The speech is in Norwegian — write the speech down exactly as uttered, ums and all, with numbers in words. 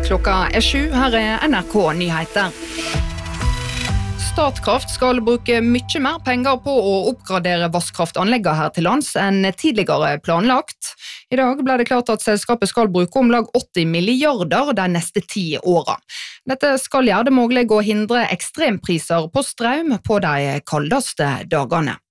Klokka er sju, her er N R K Nyheter. Statkraft skal bruke mye mer penger på å oppgradere vasskraftanleggene her til lands enn tidligere planlagt. I dag ble det klart at selskapet skal bruke om lag åtti milliarder de neste ti årene. Dette skal gjøre det mulig å hindre ekstrempriser på strøm på de kaldeste dagene.